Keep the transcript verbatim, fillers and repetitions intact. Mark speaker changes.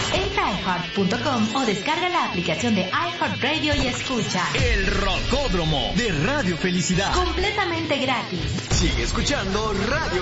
Speaker 1: Entra a i heart punto com o descarga la aplicación de iHeartRadio y escucha
Speaker 2: El Rocódromo de Radio Felicidad.
Speaker 1: completamente gratis.
Speaker 3: Sigue escuchando Radio